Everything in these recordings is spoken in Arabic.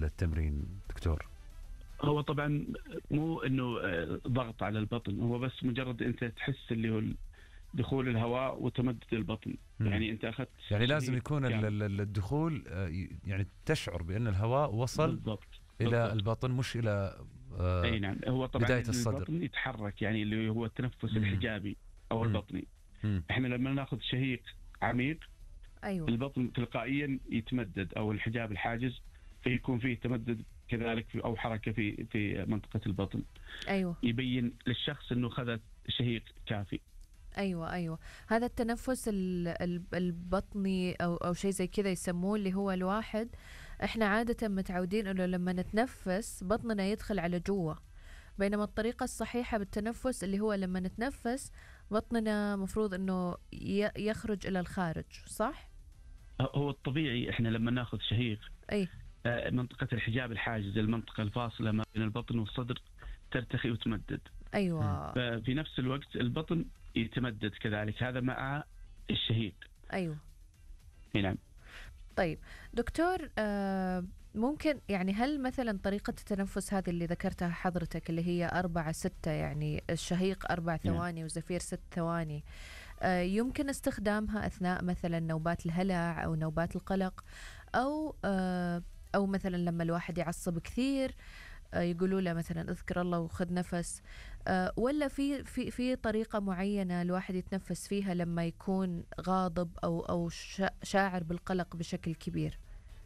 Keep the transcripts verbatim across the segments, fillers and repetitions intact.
التمرين دكتور؟ هو طبعا مو انه ضغط على البطن، هو بس مجرد انت تحس اللي هو دخول الهواء وتمدد البطن. مم. يعني انت اخذت يعني لازم يكون الدخول يعني تشعر بأن الهواء وصل بالضبط الى بالضبط. البطن مش الى آه اي نعم. هو طبعا بداية الصدر. البطن يتحرك، يعني اللي هو التنفس مم. الحجابي او مم. البطني. مم. احنا لما ناخذ شهيق عميق، أيوة. البطن تلقائيا يتمدد، او الحجاب الحاجز فيكون فيه تمدد كذلك في او حركه في في منطقه البطن. أيوة. يبين للشخص انه خذ شهيق كافي. ايوه ايوه هذا التنفس البطني او او شيء زي كذا يسموه، اللي هو الواحد احنا عاده متعودين انه لما نتنفس بطننا يدخل على جوا، بينما الطريقه الصحيحه بالتنفس اللي هو لما نتنفس بطننا مفروض انه يخرج الى الخارج، صح؟ هو الطبيعي احنا لما ناخذ شهيق اي منطقه الحجاب الحاجز، المنطقه الفاصله ما بين البطن والصدر، ترتخي وتمدد. ايوه. ففي نفس الوقت البطن يتمدد كذلك، هذا مع الشهيق. ايوه نعم. طيب دكتور، آه ممكن يعني هل مثلا طريقة التنفس هذه اللي ذكرتها حضرتك اللي هي أربعة ستة، يعني الشهيق أربع ثواني نعم. وزفير ست ثواني، آه يمكن استخدامها أثناء مثلا نوبات الهلع أو نوبات القلق، أو آه أو مثلا لما الواحد يعصب كثير يقولوا له مثلا اذكر الله وخذ نفس، أه ولا في في في طريقة معينة الواحد يتنفس فيها لما يكون غاضب أو أو شاعر بالقلق بشكل كبير؟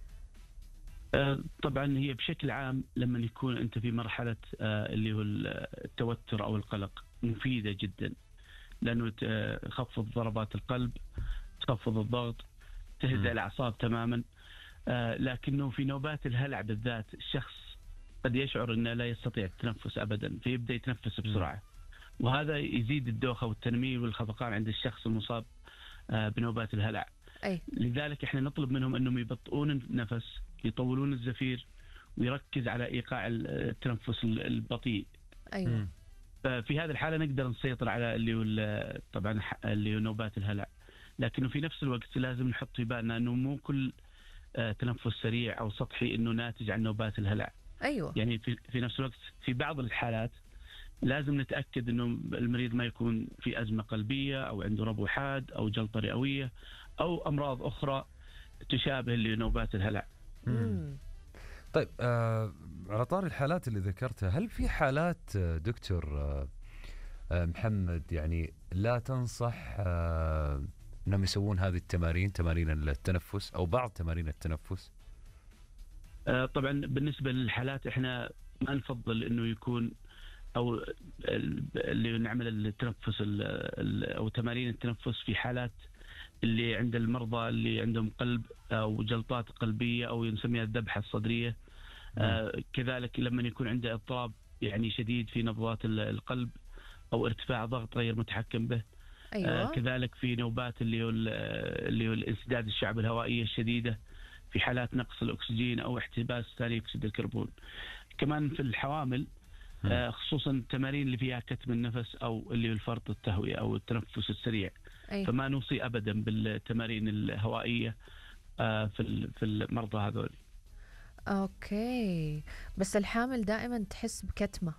أه طبعا هي بشكل عام لما يكون أنت في مرحلة أه اللي هو التوتر أو القلق مفيدة جدا، لأنه تخفض ضربات القلب، تخفض الضغط، تهدأ الأعصاب تماما. أه لكنه في نوبات الهلع بالذات الشخص قد يشعر أنه لا يستطيع التنفس أبدا، فيبدأ يتنفس بسرعة، وهذا يزيد الدوخة والتنميل والخفقان عند الشخص المصاب بنوبات الهلع. أي. لذلك احنا نطلب منهم أنهم يبطئون النفس، يطولون الزفير، ويركز على إيقاع التنفس البطيء. أيوة. ففي هذه الحالة نقدر نسيطر على اللي هو طبعا اللي هو نوبات الهلع، لكنه في نفس الوقت لازم نحط في بالنا أنه مو كل تنفس سريع أو سطحي أنه ناتج عن نوبات الهلع. أيوة. يعني في في نفس الوقت في بعض الحالات لازم نتأكد إنه المريض ما يكون في أزمة قلبية أو عنده ربو حاد أو جلطة رئوية أو أمراض أخرى تشابه لنوبات الهلع. مم. طيب آه على طار الحالات اللي ذكرتها، هل في حالات دكتور آه آه محمد يعني لا تنصح آه أنهم يسوون هذه التمارين، تمارين التنفس أو بعض تمارين التنفس؟ طبعا بالنسبة للحالات احنا ما نفضل انه يكون او اللي نعمل التنفس او تمارين التنفس في حالات اللي عند المرضى اللي عندهم قلب او جلطات قلبية او نسميها الذبحة الصدرية. آه كذلك لما يكون عنده اضطراب يعني شديد في نبضات القلب او ارتفاع ضغط غير متحكم به. أيوة. آه كذلك في نوبات اللي هو اللي هو الانسداد الشعب الهوائية الشديدة، في حالات نقص الأكسجين أو احتباس ثاني أكسيد الكربون. كمان في الحوامل آه خصوصا التمارين اللي فيها كتم النفس أو اللي هو الفرط التهوية أو التنفس السريع. أي. فما نوصي أبدا بالتمارين الهوائية آه في في المرضى هذول. أوكي، بس الحامل دائما تحس بكتمة.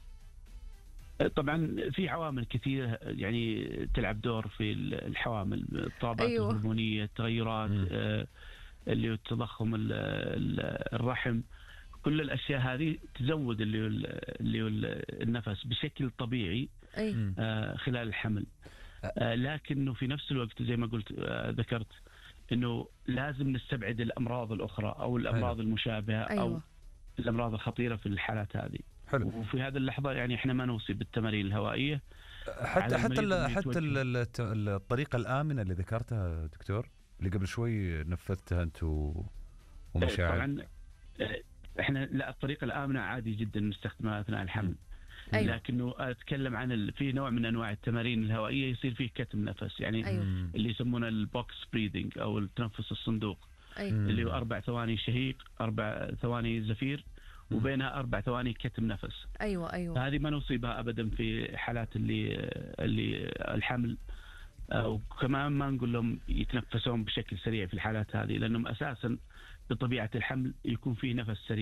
طبعا في عوامل كثيرة يعني تلعب دور في الحوامل، اضطرابات أيوة. هرمونية، تغيرات آه اللي هو التضخم الرحم، كل الأشياء هذه تزود اللي هو اللي هو النفس بشكل طبيعي آه خلال الحمل. آه لكنه في نفس الوقت زي ما قلت آه ذكرت إنه لازم نستبعد الأمراض الأخرى أو الأمراض حلو. المشابهة. أيوة. أو الأمراض الخطيرة في الحالات هذه. حلو. وفي هذه اللحظة يعني إحنا ما نوصي بالتمارين الهوائية حتى حتى ال حتى ال الطريقة الآمنة اللي ذكرتها دكتور اللي قبل شوي نفذتها أنت ومشاعر. طبعا احنا لا، الطريقة الآمنة عادي جدا نستخدمها أثناء الحمل. أيوة. لكنه أتكلم عن ال... في نوع من أنواع التمارين الهوائية يصير فيه كتم نفس، يعني أيوة. اللي يسمونه البوكس بريدنج أو التنفس الصندوق. أيوة. اللي هو أربع ثواني شهيق، أربع ثواني زفير، وبينها أربع ثواني كتم نفس. أيوة أيوة. هذه ما نصيبها أبدا في حالات اللي اللي الحمل، وكمان ما نقول لهم يتنفسون بشكل سريع في الحالات هذه، لأنهم أساسا بطبيعة الحمل يكون فيه نفس سريع.